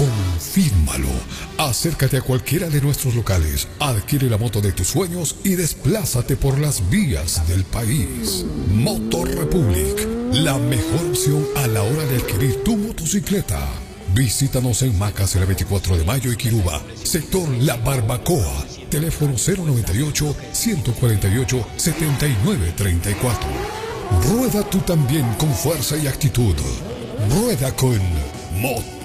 Confírmalo. Acércate a cualquiera de nuestros locales, adquiere la moto de tus sueños y desplázate por las vías del país. Motor Republic, la mejor opción a la hora de adquirir tu motocicleta. Visítanos en Macas, el 24 de mayo y Quiruba, sector La Barbacoa, teléfono 098-148-7934. Rueda tú también con fuerza y actitud. Rueda con Motor